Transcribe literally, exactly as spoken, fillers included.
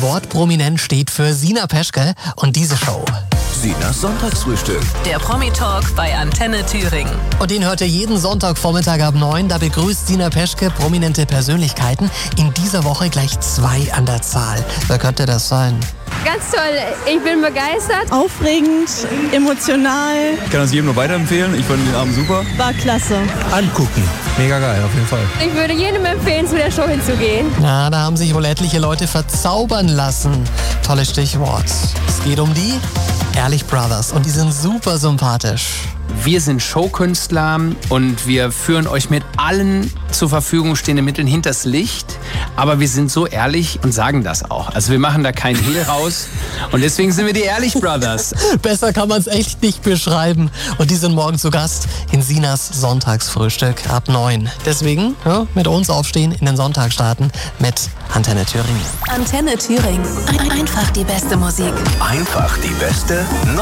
Wort prominent steht für Sina Peschke und diese Show. Sinas Sonntagsfrühstück. Der Promi-Talk bei Antenne Thüringen. Und den hört ihr jeden Sonntagvormittag ab neun. Da begrüßt Sina Peschke prominente Persönlichkeiten. In dieser Woche gleich zwei an der Zahl. Wer könnte das sein? Ganz toll, ich bin begeistert. Aufregend, emotional. Ich kann das jedem nur weiterempfehlen. Ich fand den Abend super. War klasse. Angucken. Mega geil, auf jeden Fall. Ich würde jedem empfehlen, zu der Show hinzugehen. Na, da haben sich wohl etliche Leute verzaubern lassen. Tolles Stichwort. Es geht um die Ehrlich Brothers und die sind super sympathisch. Wir sind Showkünstler und wir führen euch mit allen zur Verfügung stehenden Mitteln hinters Licht. Aber wir sind so ehrlich und sagen das auch. Also wir machen da keinen Hehl raus. Und deswegen sind wir die Ehrlich Brothers. Besser kann man es echt nicht beschreiben. Und die sind morgen zu Gast in Sinas Sonntagsfrühstück ab neun. Deswegen ja, mit uns aufstehen, in den Sonntag starten mit Antenne Thüringen. Antenne Thüringen. Ein- Einfach die beste Musik. Einfach die beste